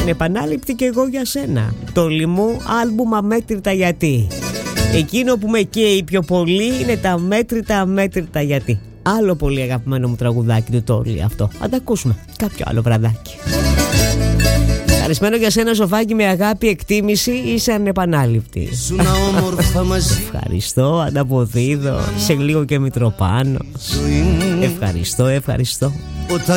Ανεπανάληπτη και εγώ για σένα. Το Λιμού, άλμπουμ αμέτρητα γιατί. Εκείνο που με καίει πιο πολύ είναι τα αμέτρητα γιατί. Άλλο πολύ αγαπημένο μου τραγουδάκι του Τόλι αυτό. Θα τα ακούσουμε κάποιο άλλο βραδάκι. Καλεσμένο για σένα Σοφάκη, με αγάπη, εκτίμηση, είσαι ανεπανάληπτη. Ευχαριστώ, ανταποδίδω. Σε λίγο και Μητροπάνος. Ευχαριστώ.